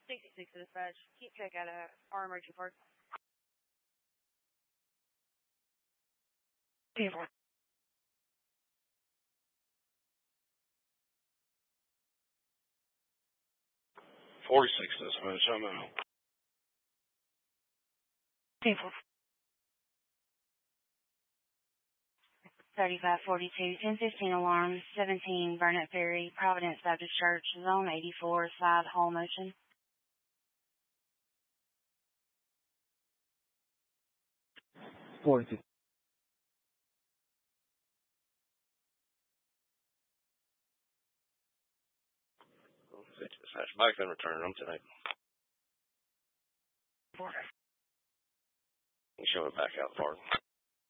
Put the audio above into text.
66 dispatch. Keep check out our emergency park. 46 dispatch, I'm out. 3542, 1015 alarm, 17 Burnett Ferry, Providence Baptist Church, zone 84, side hall motion. Forty. Dispatch, back then return. I'm tonight. You show it back out the park.